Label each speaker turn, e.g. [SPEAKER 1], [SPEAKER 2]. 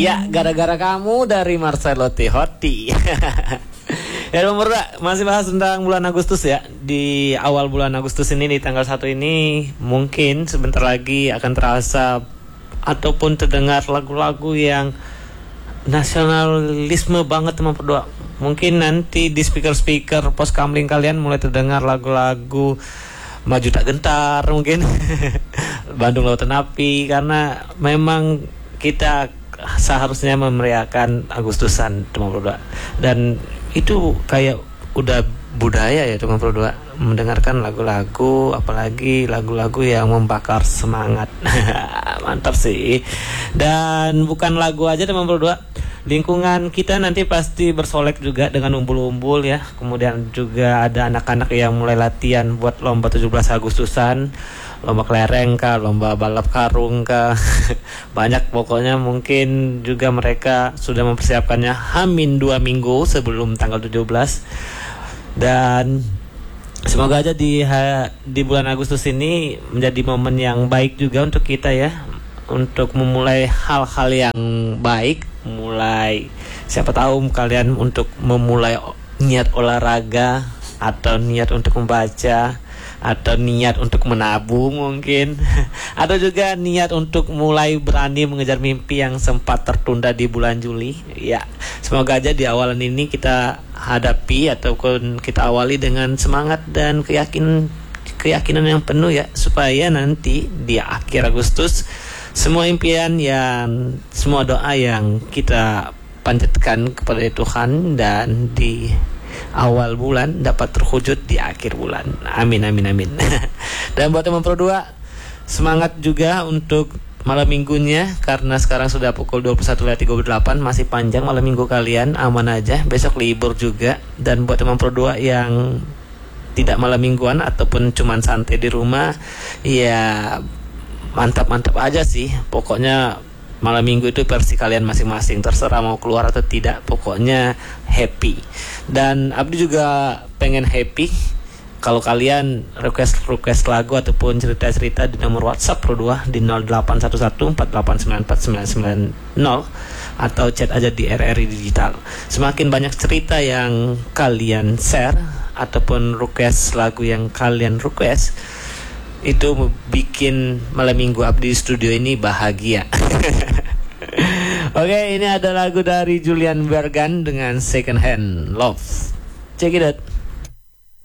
[SPEAKER 1] Ya, gara-gara kamu dari Marcelo Tehotti. Ya, nomor 2 masih bahas tentang bulan Agustus ya. Di awal bulan Agustus ini, di tanggal 1 ini, mungkin sebentar lagi akan terasa ataupun terdengar lagu-lagu yang nasionalisme banget, teman berdua. Mungkin nanti di speaker-speaker pos kamling kalian mulai terdengar lagu-lagu Maju Tak Gentar mungkin. Bandung Lautan Api, karena memang kita seharusnya memeriahkan Agustusan, teman berdua. Dan itu kayak udah budaya ya, teman berdua, mendengarkan lagu-lagu, apalagi lagu-lagu yang membakar semangat. Mantap sih. Dan bukan lagu aja, teman berdua, lingkungan kita nanti pasti bersolek juga dengan umbul-umbul ya. Kemudian juga ada anak-anak yang mulai latihan buat lomba 17 Agustusan, lomba kelereng kah, lomba balap karung kah. Banyak pokoknya, mungkin juga mereka sudah mempersiapkannya hamin 2 minggu sebelum tanggal 17. Dan semoga aja di bulan Agustus ini menjadi momen yang baik juga untuk kita ya, untuk memulai hal-hal yang baik. Mulai, siapa tahu kalian untuk memulai niat olahraga, atau niat untuk membaca, atau niat untuk menabung mungkin, atau juga niat untuk mulai berani mengejar mimpi yang sempat tertunda di bulan Juli. Ya, semoga aja di awalan ini kita hadapi ataupun kita awali dengan semangat dan keyakinan yang penuh ya, supaya nanti di akhir Agustus semua impian yang, semua doa yang kita panjatkan kepada Tuhan dan di awal bulan dapat terwujud di akhir bulan. Amin, amin, amin. Dan buat teman Pro 2, semangat juga untuk malam minggunya, karena sekarang sudah pukul 21.38, masih panjang malam minggu kalian, aman aja. Besok libur juga. Dan buat teman Pro 2 yang tidak malam mingguan ataupun cuman santai di rumah, ya mantap-mantap aja sih. Pokoknya malam minggu itu versi kalian masing-masing, terserah mau keluar atau tidak, pokoknya happy. Dan Abdi juga pengen happy. Kalau kalian request lagu ataupun cerita-cerita di nomor WhatsApp Pro 2 di 081148949990, atau chat aja di RRI Digital. Semakin banyak cerita yang kalian share ataupun request lagu yang kalian request, itu bikin malam minggu Abdi studio ini bahagia. Oke, ini ada lagu dari Julian Bergan dengan Second Hand Love. Check it out.